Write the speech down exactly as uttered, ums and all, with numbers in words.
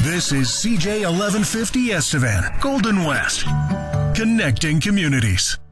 This is C J eleven fifty Estevan, Golden West, connecting communities.